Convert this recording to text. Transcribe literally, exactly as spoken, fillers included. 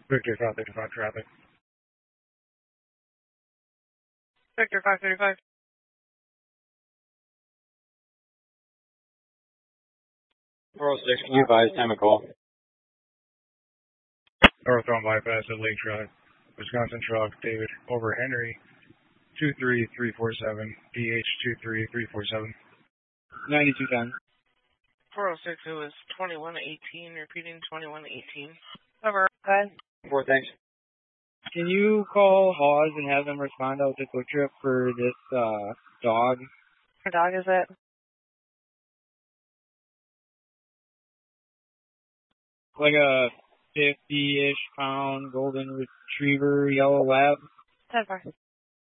Victor five thirty-five traffic. Victor five thirty-five. four oh six, can you advise time of call? Northbound bypass at Lake Drive, Wisconsin truck, David, over Henry, two three three four seven, D H two three three four seven. ninety-two ten. four oh six, it was twenty-one eighteen, repeating twenty-one eighteen. Over. Good. Four, thanks. Can you call Hawes and have them respond out to Quick Trip for this uh, dog? What dog is it? Like a fifty-ish pound golden retriever yellow lab. ten four.